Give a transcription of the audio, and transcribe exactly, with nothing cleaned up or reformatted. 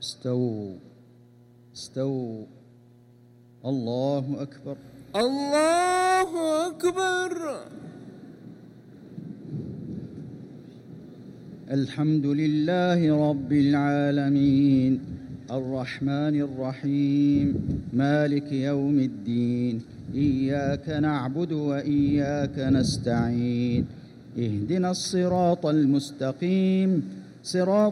استووا استووا. الله أكبر. الله أكبر. الحمد لله رب العالمين الرحمن الرحيم مالك يوم الدين إياك نعبد وإياك نستعين اهدنا الصراط المستقيم صراط